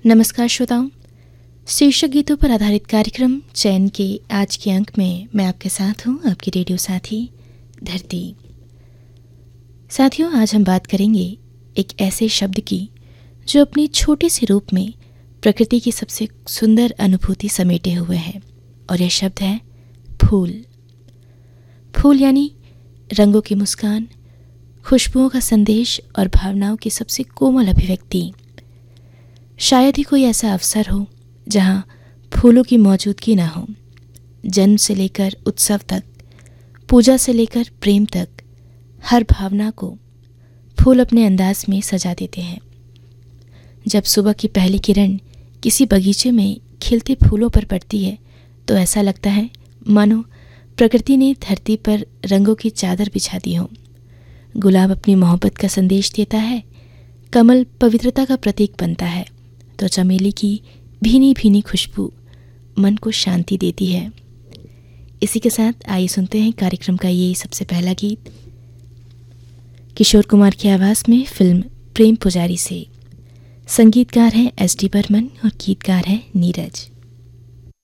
नमस्कार श्रोताओं, शीर्षक गीतों पर आधारित कार्यक्रम चयन के आज के अंक में मैं आपके साथ हूं, आपकी रेडियो साथी धरती। साथियों, आज हम बात करेंगे एक ऐसे शब्द की जो अपने छोटे से रूप में प्रकृति की सबसे सुंदर अनुभूति समेटे हुए है, और यह शब्द है फूल। फूल यानी रंगों की मुस्कान, खुशबुओं का संदेश और भावनाओं की सबसे कोमल अभिव्यक्ति। शायद ही कोई ऐसा अवसर हो जहाँ फूलों की मौजूदगी ना हो। जन्म से लेकर उत्सव तक, पूजा से लेकर प्रेम तक, हर भावना को फूल अपने अंदाज में सजा देते हैं। जब सुबह की पहली किरण किसी बगीचे में खिलते फूलों पर पड़ती है तो ऐसा लगता है मानो प्रकृति ने धरती पर रंगों की चादर बिछा दी हो। गुलाब अपनी मोहब्बत का संदेश देता है, कमल पवित्रता का प्रतीक बनता है, तो चमेली की भीनी भीनी खुशबू मन को शांति देती है। इसी के साथ आइए सुनते हैं कार्यक्रम का ये सबसे पहला गीत किशोर कुमार की आवाज़ में फिल्म प्रेम पुजारी से। संगीतकार हैं एस डी बर्मन और गीतकार हैं नीरज।